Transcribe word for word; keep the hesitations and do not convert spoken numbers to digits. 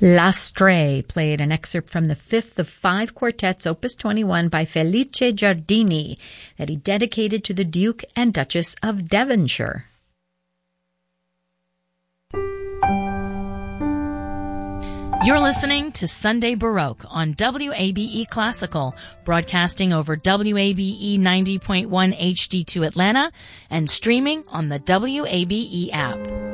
L'Astre played an excerpt from the fifth of five quartets, Opus twenty-one, by Felice Giardini, that he dedicated to the Duke and Duchess of Devonshire. You're listening to Sunday Baroque on W A B E Classical, broadcasting over W A B E ninety point one H D two Atlanta and streaming on the W A B E app.